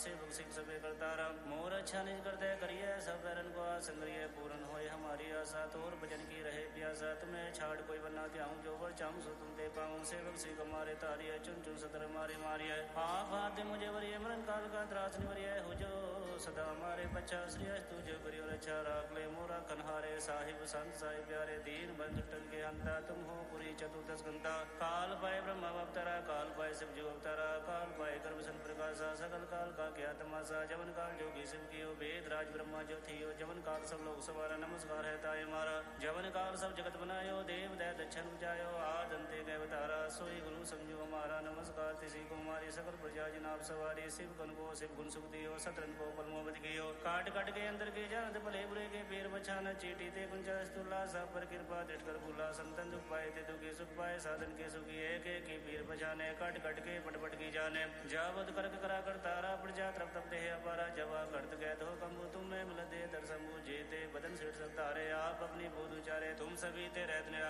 से सिंह सबे करतारा मोर अच्छा निज करते करिए सब बैरन को संग्रिय पूर्ण होए हमारी आशा तोर भजन की रहे प्यासा तुम्हें छाड़ कोई बना त्याऊं जो वर चाहूं सो तुम दे पाऊं सेवक सी कमारे तारिय चुन चुन सतर मारे मारिय आप हाथ मुझे वरिय मरण काल का त्रास निवरिय हो जो सदा हमारे बच्चा श्री तुझ करियो रक्षा राख ले मोरा कन्हारे साहिब संत साहिब प्यारे दीन बंधु टन के हंता तुम हो पुरी चतुर्दश घंटा काल पाए ब्रह्म अवतारा काल पाए शिव जीव अवतारा काल पाए कर्म सन प्रकाशा सकल काल का क्या तमाशा जवन काल जोगी शिव की हो वेद राज ब्रह्मा जो थी हो जवन काल सब लोग सवारा नमस्कार है ताय मारा जवन काल सब जगत बनायो देव दय दक्षिण जायो आज अंते गए अवतारा सोई गुरु समझो हमारा नमस्कार तिसी को हमारी सकल प्रजा जिनाब सवारी शिव गण को शिव गुण सुख दियो सतरन को पलमो बच गयो काट काट के अंदर के जानत भले बुरे के पैर बछाना चीटी ते कुंचा स्तुला सब पर कृपा दृढ़ कर भूला संतन दुख पाए ते दुखी सुख पाए साधन के सुखी एक की पीर बछाने काट काट के पटपट की जाने जावत करक करा कर तारा प्रजा तब तब देह अपारा जवा करत गए तो कम्बु तुम में मिल दे दर्शन जेते बदन सिर सब तारे आप अपनी बोध उचारे तुम सभी ते रहत